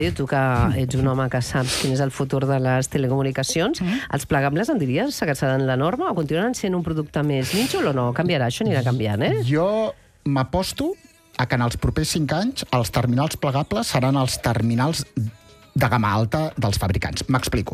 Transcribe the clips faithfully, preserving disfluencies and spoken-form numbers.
Tu que ets un home que saps quin és el futur de les telecomunicacions, mm. els plegables, em diries que seran la norma o continuaran sent un producte més nínxol o no? Canviarà, això anirà canviant, eh? Jo m'aposto a que en els propers cinc anys els terminals plegables seran els terminals de gamma alta dels fabricants. M'explico.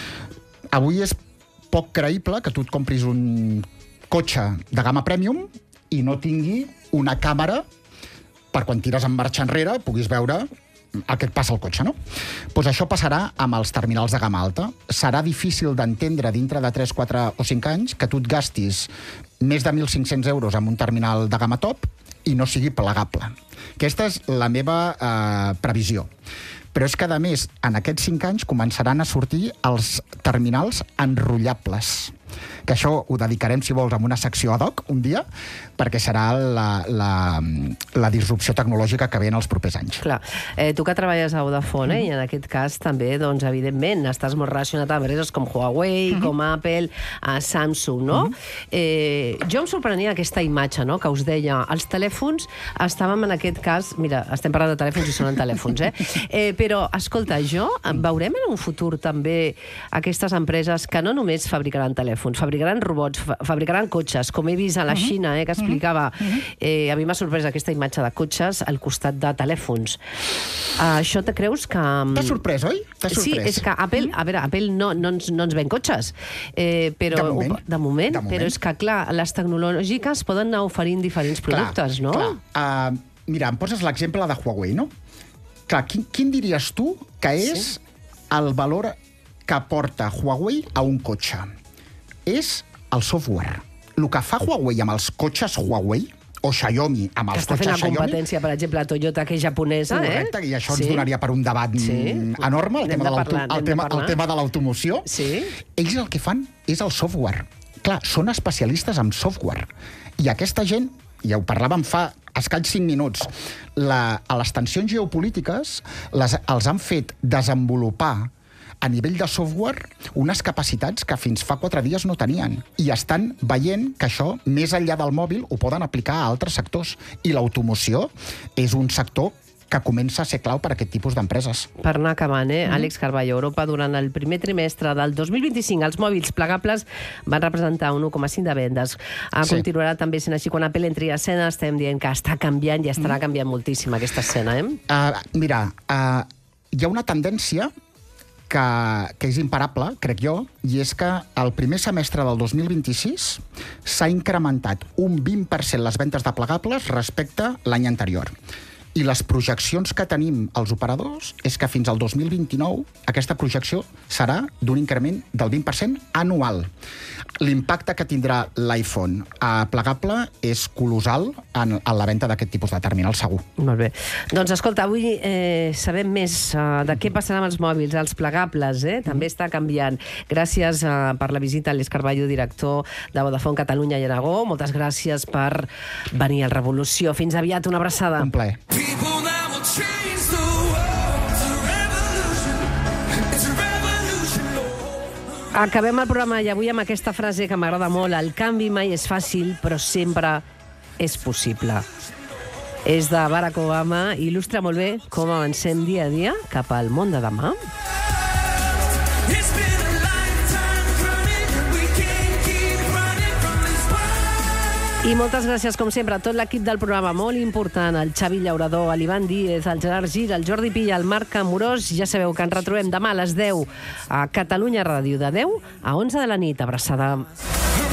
Avui és poc creïble que tu et compris un cotxe de gamma premium i no tingui una càmera per quan tires en marxa enrere puguis veure el que et passa al cotxe, no? Doncs això passarà amb els terminals de gamma alta. Serà difícil d'entendre dintre de tres, quatre o cinc anys que tu et gastis més de mil cinc-cents euros en un terminal de gamma top i no sigui plegable. Aquesta és la meva eh, previsió. Però és que, a més, en aquests cinc anys començaran a sortir els terminals enrotllables. Que això ho dedicarem, si vols, a una secció ad hoc un dia, perquè serà la, la, la disrupció tecnològica que ve en els propers anys. Clar. Eh, tu que treballes a Vodafone, eh, i en aquest cas també, doncs, evidentment, estàs molt relacionat amb empreses com Huawei, mm-hmm. com Apple, a Samsung, no? Mm-hmm. eh, jo em sorprenia aquesta imatge, no?, que us deia, els telèfons, estàvem en aquest cas, mira, estem parlant de telèfons i sonen telèfons, eh? eh però, escolta, jo, veurem en un futur també aquestes empreses que no només fabricaran telèfons, fabricaran robots, fa fabricaran cotxes, com he vist a la Xina, eh, que explicava. Eh, a mi m'ha sorprès aquesta imatge de cotxes al costat de telèfons. Uh, això te creus que... T'ha sorprès, oi? T'ha sorprès. Sí, és que Apple, a veure, Apple no, no, ens, no ens ven cotxes, eh, però, de moment, de moment, de moment, però és que, clar, les tecnològiques poden anar oferint diferents productes, clar, no? Clar. Uh, mira, em poses l'exemple de Huawei, no? Clar, quin, quin diries tu que és sí? el valor que aporta Huawei a un cotxe? És el software. El que fa Huawei amb els cotxes Huawei, o Xiaomi amb els cotxes Xiaomi... Que està fent la competència, per exemple, a Toyota, que és japonesa, eh? Correcte, i això sí. ens donaria per un debat sí. enorme, el tema de, parlar, el tema, de el tema de l'automoció. Sí. Ells el que fan és el software. Clar, són especialistes en software. I aquesta gent, ja ho parlàvem fa escaig cinc minuts, la, a les tensions geopolítiques les, els han fet desenvolupar a nivell de software unes capacitats que fins fa quatre dies no tenien. I estan veient que això, més enllà del mòbil, ho poden aplicar a altres sectors. I l'automoció és un sector que comença a ser clau per a aquest tipus d'empreses. Per anar acabant, eh? Mm. Àlex Carballo, Europa, durant el primer trimestre del dos mil vint-i-cinc, els mòbils plegables van representar un u coma cinc de vendes. Ah, sí. Continuarà també sent així quan Apple entri a escena. Estem dient que està canviant i estarà mm. canviant moltíssim aquesta escena, eh? Uh, mira, uh, hi ha una tendència Que, que és imparable, crec jo, i és que el primer semestre del dos mil vint-i-sis s'ha incrementat un vint per cent les ventes de plegables respecte l'any anterior. I les projeccions que tenim els operadors és que fins al dos mil vint-i-nou aquesta projecció serà d'un increment del vint per cent anual. L'impacte que tindrà l'iPhone a plegable és colossal en, en la venda d'aquest tipus de terminal, segur. Molt bé. Doncs escolta, avui eh, sabem més uh, de què passarà amb els mòbils, els plegables, eh? També està canviant. Gràcies uh, per la visita a Àlex Carballo, director de Vodafone Catalunya i Aragó. Moltes gràcies per venir al Revolució. Fins aviat, una abraçada. Un plaer. Acabem el programa i avui amb aquesta frase que m'agrada molt. El canvi mai és fàcil, però sempre és possible. És de Barack Obama, il·lustra molt bé com avancem dia a dia cap al món de demà. I moltes gràcies, com sempre, a tot l'equip del programa, molt important, el Xavi Llaurador, l'Ivan Díez, el Gerard Gir, el Jordi Pilla, el Marc Amorós. Ja sabeu que ens retrobem demà a les deu a Catalunya Ràdio, de deu a onze de la nit. Abraçada.